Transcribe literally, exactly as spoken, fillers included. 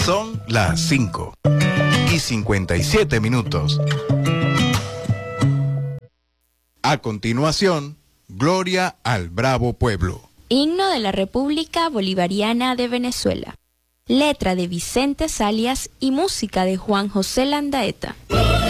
Son las cinco y cincuenta y siete minutos. A continuación, Gloria al Bravo Pueblo. Himno de la República Bolivariana de Venezuela. Letra de Vicente Salias y música de Juan José Landaeta.